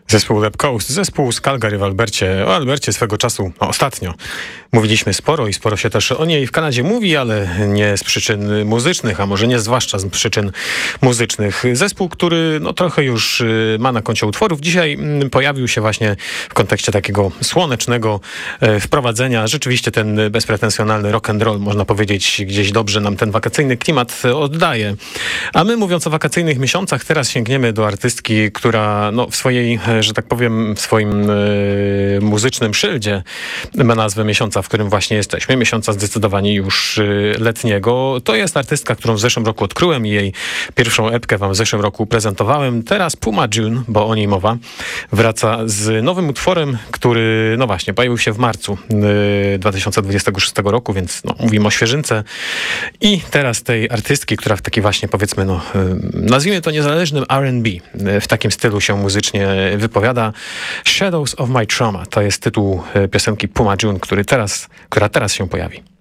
Zespół Rap Coast, zespół z Calgary w Albercie. O Albercie swego czasu, ostatnio, mówiliśmy sporo i sporo się też o niej w Kanadzie mówi, ale nie z przyczyn muzycznych, a może nie zwłaszcza z przyczyn muzycznych. Zespół, który trochę już ma na koncie utworów, dzisiaj pojawił się właśnie w kontekście takiego słonecznego wprowadzenia. Rzeczywiście ten bezpretensjonalny rock and roll, można powiedzieć, gdzieś dobrze nam ten wakacyjny klimat oddaje. A my, mówiąc o wakacyjnych miesiącach, teraz sięgniemy do artystki, która w swojej, że tak powiem, w swoim muzycznym szyldzie ma nazwę miesiąca, w którym właśnie jesteśmy. Miesiąca zdecydowanie już letniego. To jest artystka, którą w zeszłym roku odkryłem i jej pierwszą epkę wam w zeszłym roku prezentowałem. Teraz Puma June, bo o niej mowa, wraca z nowym utworem, który, właśnie, pojawił się w marcu 2026 roku, więc mówimy o świeżynce. I teraz tej artystki, która w taki właśnie, powiedzmy, nazwijmy to niezależnym R&B, w takim stylu się muzycznie wypowiada. Shadows of My Trauma to jest tytuł piosenki Puma June, która teraz się pojawi.